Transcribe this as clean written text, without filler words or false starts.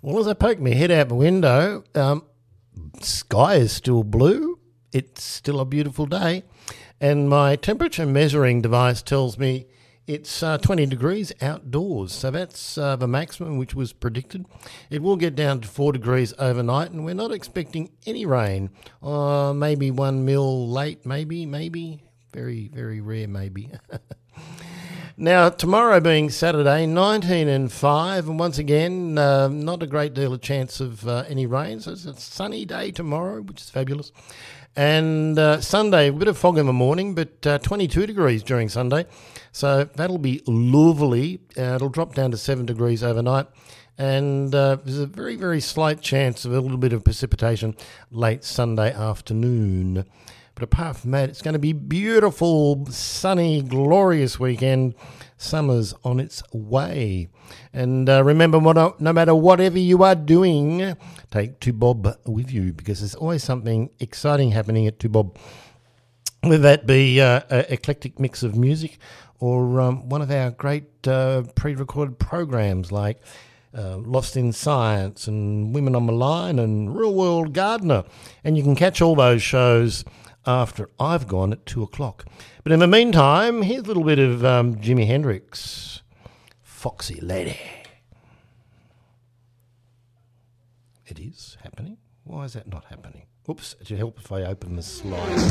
Well, as I poke my head out the window, sky is still blue. It's still a beautiful day. And my temperature measuring device tells me it's 20 degrees outdoors. So that's the maximum which was predicted. It will get down to 4 degrees overnight, and we're not expecting any rain. Maybe 1 mil late, maybe. Very, very rare, maybe. Now, tomorrow being Saturday, 19 and 5, and once again, not a great deal of chance of any rain. So it's a sunny day tomorrow, which is fabulous. And Sunday, a bit of fog in the morning, but 22 degrees during Sunday. So that'll be lovely. It'll drop down to 7 degrees overnight. And there's a very, very slight chance of a little bit of precipitation late Sunday afternoon. But apart from that, it's going to be beautiful, sunny, glorious weekend. Summer's on its way. And remember, no matter whatever you are doing, take 2Bob with you, because there's always something exciting happening at 2Bob. Whether that be an eclectic mix of music or one of our great pre-recorded programs like Lost in Science and Women on the Line and Real World Gardener. And you can catch all those shows after I've gone at 2 o'clock. But in the meantime, here's a little bit of Jimi Hendrix, Foxy Lady. It is happening. Why is that not happening? Oops, it should help if I open the slide.